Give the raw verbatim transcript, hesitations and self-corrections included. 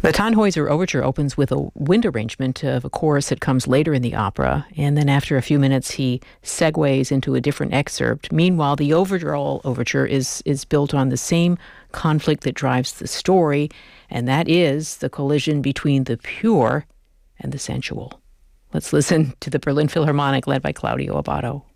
The Tannhäuser Overture opens with a wind arrangement of a chorus that comes later in the opera, and then after a few minutes he segues into a different excerpt. Meanwhile, the overall overture is, is built on the same conflict that drives the story, and that is the collision between the pure and the sensual. Let's listen to the Berlin Philharmonic led by Claudio Abbado.